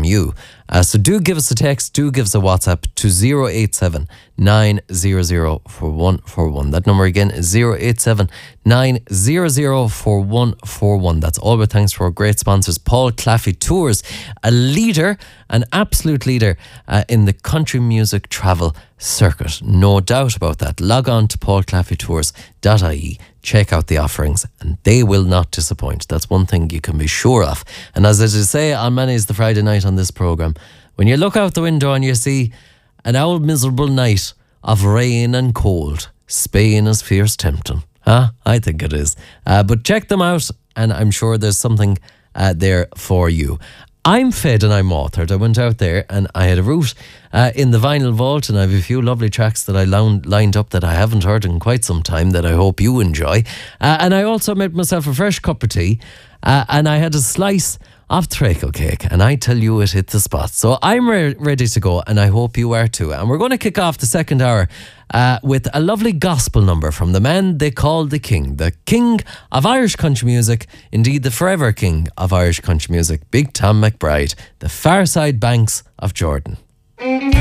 from you. So do give us a text, do give us a WhatsApp to 087 900 4141. That number again is 087 900 4141. That's all with thanks to our great sponsors, Paul Claffey Tours, a leader, an absolute leader in the country music travel circuit. No doubt about that. Log on to paulclaffeytours.ie, check out the offerings, and they will not disappoint. That's one thing you can be sure of. And as I say on many's the Friday night on this programme, when you look out the window and you see an old miserable night of rain and cold, Spain is fierce tempting. I think it is. But check them out, and I'm sure there's something there for you. I'm fed and I'm authored. I went out there and I had a route in the vinyl vault, and I have a few lovely tracks that I lined up that I haven't heard in quite some time that I hope you enjoy. And I also made myself a fresh cup of tea, and I had a slice of treacle cake, and I tell you, it hit the spot. So I'm ready to go, and I hope you are too. And we're going to kick off the second hour with a lovely gospel number from the man they call the King of Irish country music, indeed the forever king of Irish country music, Big Tom McBride, The Far Side Banks of Jordan.